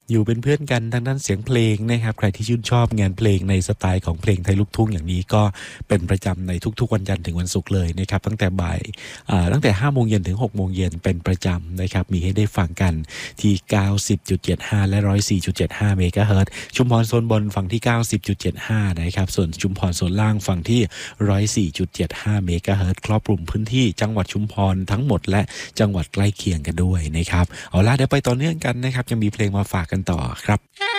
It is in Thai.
อยู่เป็นเพื่อนกันทางด้านเสียงเพลงนะครับใครที่ชื่นชอบงานเพลงในสไตล์ของเพลงไทยลูกทุ่งอย่างนี้ก็เป็นประจำในทุกๆวันจันทร์ถึงวันศุกร์เลยนะครับตั้งแต่5 โมงเย็นถึง6 โมงเย็นเป็นประจำนะครับมีให้ได้ฟังกันที่ 90.75 และ 104.75 เมกะเฮิรตซ์ชุมพรโซนบนฝั่งที่ 90.75 นะครับส่วนชุมพรโซนล่างฝั่งที่ 104.75 เมกะเฮิรตซ์ครอบคลุมพื้นที่จังหวัดชุมพรทั้งหมดและจังหวัดใกล้เคียงกันด้วยนะครับเอาล่ะเดี๋ยวไปต่อเนื่องกันนะครับยังมีเพลงมาฝากกันต่อครับ